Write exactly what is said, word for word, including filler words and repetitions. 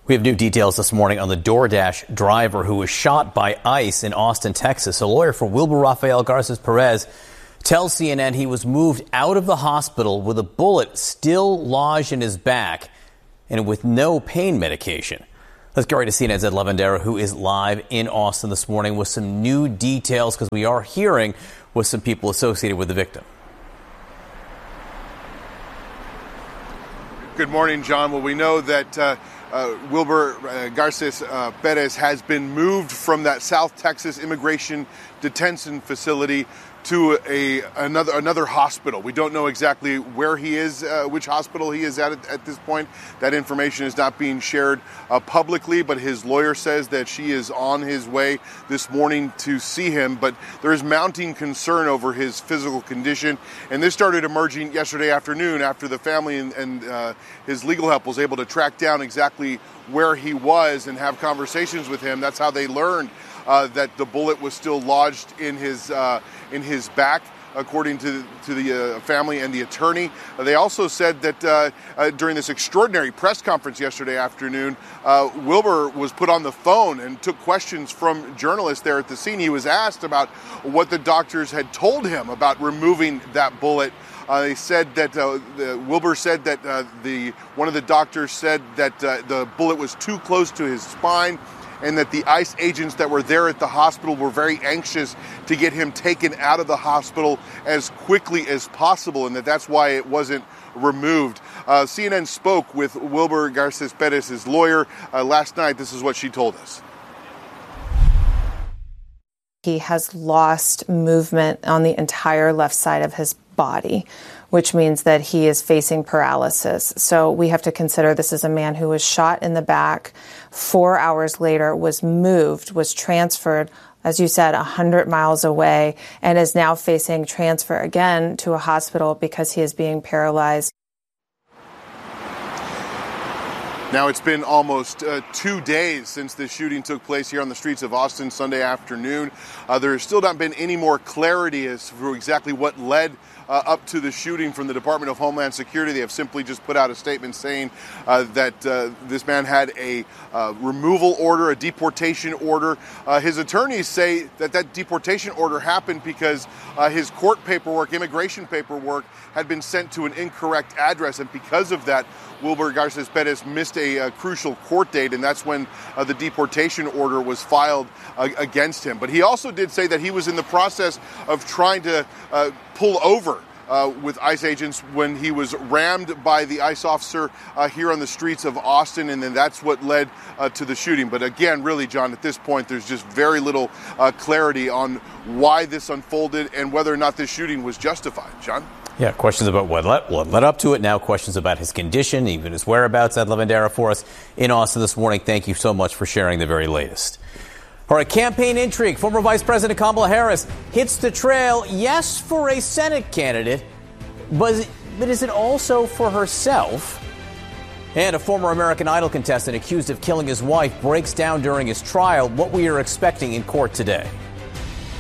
We have new details this morning on the DoorDash driver who was shot by ICE in Austin, Texas. A lawyer for Wilber Rafael Garces Perez tells C N N he was moved out of the hospital with a bullet still lodged in his back and with no pain medication. Let's get right to C N N's Ed Lavandera, who is live in Austin this morning with some new details, because we are hearing with some people associated with the victim. Good morning, John. Well, we know that uh, uh, Wilber uh, Garces uh, Perez has been moved from that South Texas immigration detention facility to a another another hospital. We don't know exactly where he is, uh, which hospital he is at at this point. That information is not being shared uh, publicly, but his lawyer says that she is on his way this morning to see him. But there is mounting concern over his physical condition, and this started emerging yesterday afternoon after the family and, and uh, his legal help was able to track down exactly where he was and have conversations with him. That's how they learned Uh, that the bullet was still lodged in his uh, in his back, according to to the uh, family and the attorney. Uh, they also said that uh, uh, during this extraordinary press conference yesterday afternoon, uh, Wilber was put on the phone and took questions from journalists there at the scene. He was asked about what the doctors had told him about removing that bullet. Uh, they said that uh, the, Wilber said that uh, the one of the doctors said that uh, the bullet was too close to his spine, and that the ICE agents that were there at the hospital were very anxious to get him taken out of the hospital as quickly as possible, and that that's why it wasn't removed. Uh, C N N spoke with Wilber Garces Perez's lawyer uh, last night. This is what she told us. He has lost movement on the entire left side of his body, which means that he is facing paralysis. So we have to consider this is a man who was shot in the back. Four hours later, was moved, was transferred, as you said, one hundred miles away, and is now facing transfer again to a hospital because he is being paralyzed. Now, it's been almost uh, two days since the shooting took place here on the streets of Austin Sunday afternoon. Uh, there has still not been any more clarity as to exactly what led uh, up to the shooting from the Department of Homeland Security. They have simply just put out a statement saying uh, that uh, this man had a uh, removal order, a deportation order. Uh, his attorneys say that that deportation order happened because uh, his court paperwork, immigration paperwork, had been sent to an incorrect address, and because of that, Wilber Garces Perez missed a, a crucial court date, and that's when uh, the deportation order was filed uh, against him. But he also did say that he was in the process of trying to uh, pull over uh, with ICE agents when he was rammed by the ICE officer uh, here on the streets of Austin, and then that's what led uh, to the shooting. But again, really, John, at this point, there's just very little uh, clarity on why this unfolded and whether or not this shooting was justified. John? Yeah, questions about what led, what led up to it. Now questions about his condition, even his whereabouts. Ed Lavandera for us in Austin this morning. Thank you so much for sharing the very latest. All right, campaign intrigue. Former Vice President Kamala Harris hits the trail, yes, for a Senate candidate, but, but is it also for herself? And a former American Idol contestant accused of killing his wife breaks down during his trial. What we are expecting in court today.